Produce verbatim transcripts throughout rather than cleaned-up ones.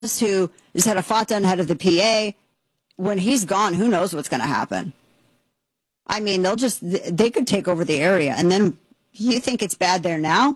who is head of Fatah and head of the P A, when he's gone, who knows what's going to happen? I mean, they'll just, they could take over the area. And then you think it's bad there now?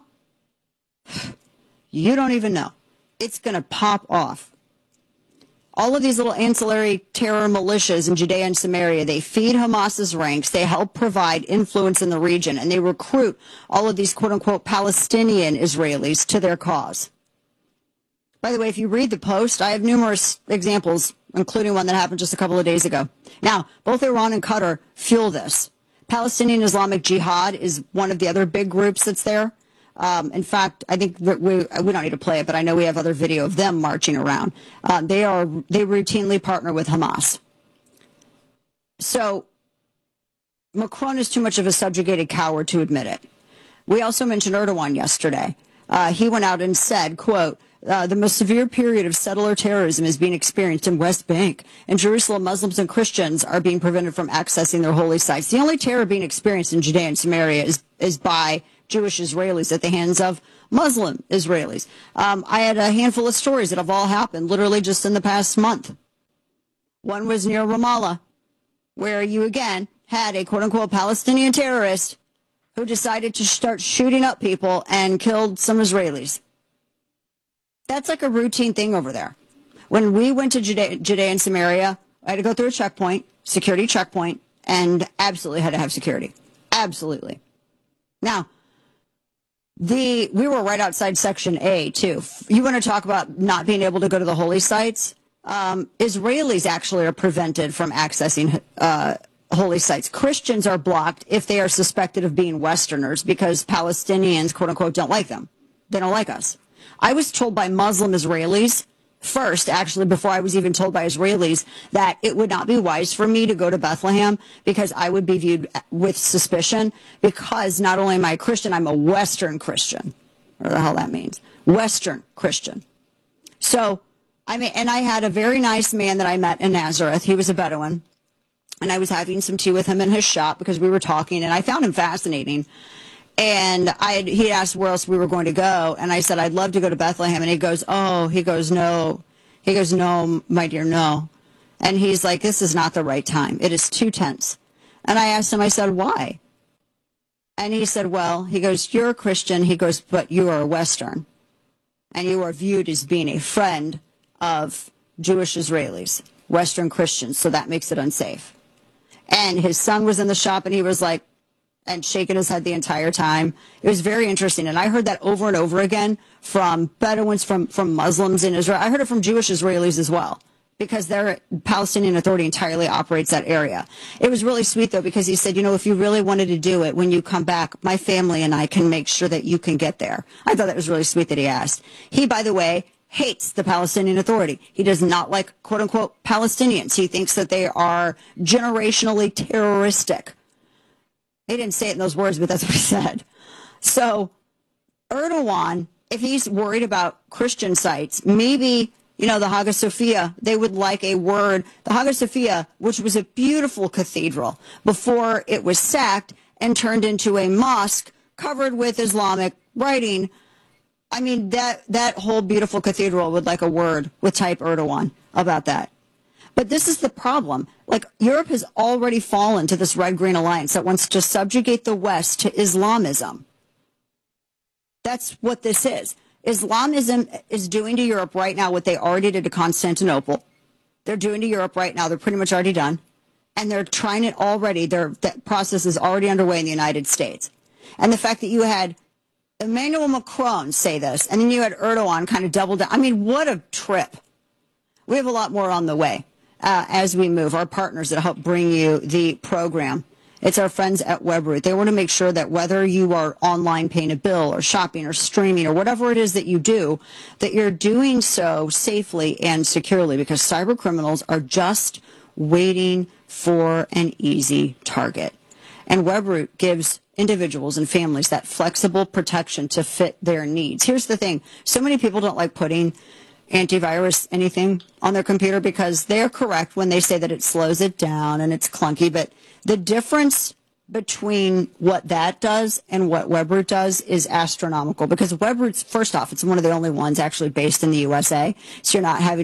You don't even know. It's going to pop off. All of these little ancillary terror militias in Judea and Samaria, they feed Hamas's ranks. They help provide influence in the region, and they recruit all of these quote-unquote Palestinian Israelis to their cause. By the way, if you read the Post, I have numerous examples, including one that happened just a couple of days ago. Now, both Iran and Qatar fuel this. Palestinian Islamic Jihad is one of the other big groups that's there. Um, in fact, I think we, we don't need to play it, but I know we have other video of them marching around. Uh, they are they routinely partner with Hamas. So Macron is too much of a subjugated coward to admit it. We also mentioned Erdogan yesterday. Uh, he went out and said, quote, Uh, the most severe period of settler terrorism is being experienced in West Bank. In Jerusalem, Muslims and Christians are being prevented from accessing their holy sites. The only terror being experienced in Judea and Samaria is, is by Jewish Israelis at the hands of Muslim Israelis. Um, I had a handful of stories that have all happened literally just in the past month. One was near Ramallah, where you again had a quote-unquote Palestinian terrorist who decided to start shooting up people and killed some Israelis. That's like a routine thing over there. When we went to Judea, Judea and Samaria, I had to go through a checkpoint, security checkpoint, and absolutely had to have security. Absolutely. Now, the we were right outside Section A, too. You want to talk about not being able to go to the holy sites? Um, Israelis actually are prevented from accessing uh, holy sites. Christians are blocked if they are suspected of being Westerners because Palestinians, quote unquote, don't like them. They don't like us. I was told by Muslim Israelis first, actually, before I was even told by Israelis, that it would not be wise for me to go to Bethlehem because I would be viewed with suspicion because not only am I a Christian, I'm a Western Christian. Whatever the hell that means. Western Christian. So, I mean, and I had a very nice man that I met in Nazareth. He was a Bedouin. And I was having some tea with him in his shop because we were talking, and I found him fascinating. And I had, he asked where else we were going to go. And I said, I'd love to go to Bethlehem. And he goes, oh, he goes, no. He goes, no, my dear, no. And he's like, this is not the right time. It is too tense. And I asked him, I said, why? And he said, well, he goes, you're a Christian. He goes, but you are a Western. And you are viewed as being a friend of Jewish Israelis, Western Christians. So that makes it unsafe. And his son was in the shop and he was like, and shaking his head the entire time. It was very interesting. And I heard that over and over again from Bedouins, from, from Muslims in Israel. I heard it from Jewish Israelis as well, because their Palestinian Authority entirely operates that area. It was really sweet, though, because he said, you know, if you really wanted to do it, when you come back, my family and I can make sure that you can get there. I thought that was really sweet that he asked. He, by the way, hates the Palestinian Authority. He does not like, quote unquote, Palestinians. He thinks that they are generationally terroristic. He didn't say it in those words, but that's what he said. So Erdogan, if he's worried about Christian sites, maybe, you know, the Hagia Sophia, they would like a word. The Hagia Sophia, which was a beautiful cathedral before it was sacked and turned into a mosque covered with Islamic writing. I mean, that, that whole beautiful cathedral would like a word with type Erdogan about that. But this is the problem. Like, Europe has already fallen to this red-green alliance that wants to subjugate the West to Islamism. That's what this is. Islamism is doing to Europe right now what they already did to Constantinople. They're doing to Europe right now. They're pretty much already done. And they're trying it already. Their that process is already underway in the United States. And the fact that you had Emmanuel Macron say this, and then you had Erdogan kind of double down. I mean, what a trip. We have a lot more on the way. Uh, as we move, our partners that help bring you the program. It's our friends at Webroot. They want to make sure that whether you are online paying a bill or shopping or streaming or whatever it is that you do, that you're doing so safely and securely, because cyber criminals are just waiting for an easy target. And Webroot gives individuals and families that flexible protection to fit their needs. Here's the thing. So many people don't like putting antivirus anything on their computer because they're correct when they say that it slows it down and it's clunky. But the difference between what that does and what WebRoot does is astronomical, because WebRoot's, first off, it's one of the only ones actually based in the U S A, so you're not having